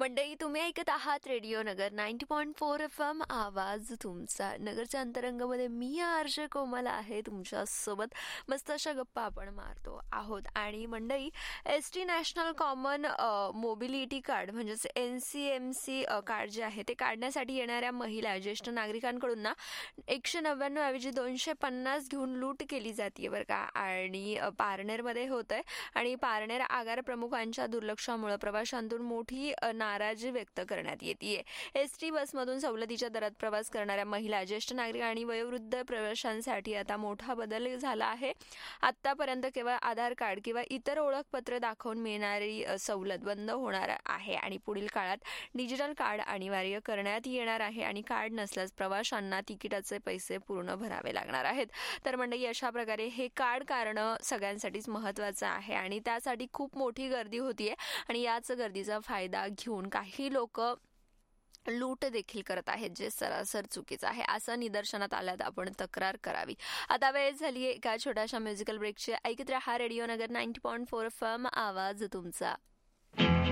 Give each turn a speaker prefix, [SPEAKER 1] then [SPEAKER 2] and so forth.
[SPEAKER 1] मंडळी, तुम्ही ऐकत आहात रेडिओ नगर 90.4 FM, आवाज तुमचा. नगरच्या अंतरंगामध्ये मी आरजे कोमल आहे तुमच्या सोबत. मस्त अशा गप्पा आपण मारतो आहोत. आणि मंडळी, ST national common mobility card म्हणजेच NCMC कार्ड जे आहे ते काढण्यासाठी येणाऱ्या महिला ज्येष्ठ नागरिकांकडून ना 199 ऐवजी 250 घेऊन लूट केली जाते बरं का. आणि पारनेरमध्ये होत आहे. आणि पारनेर आगार प्रमुखांच्या दुर्लक्षामुळे प्रवाशांतून मोठी नाराजी व्यक्त करण्यात येते. ST बसमधून सवलतीच्या दरात प्रवास करणाऱ्या महिला, ज्येष्ठ नागरिक आणि वयोवृद्ध प्रवाशांसाठी आता मोठा बदल झाला आहे. आतापर्यंत केवळ आधार कार्ड किंवा इतर ओळखपत्र दाखवून मिळणारी सवलत बंद होणार आहे आणि पुढील काळात डिजिटल कार्ड अनिवार्य करण्यात येणार आहे. आणि कार्ड नसल्यास प्रवाशांना तिकिटाचे पैसे पूर्ण भरावे लागणार आहेत. तर मंडळी, अशा प्रकारे हे कार्ड काढणं सगळ्यांसाठीच महत्त्वाचं आहे आणि त्यासाठी खूप मोठी गर्दी होतीये. आणि याच गर्दीचा फायदा घेऊन काही लोक लूट देखील करत आहेत, जे सरासर चुकीचं आहे. असं निदर्शनात आल्यात आपण तक्रार करावी. आता वेळ झाली आहे एका छोट्याशा म्युझिकल ब्रेकची. ऐकत रहा रेडिओ नगर 90.4 FM, आवाज तुमचा.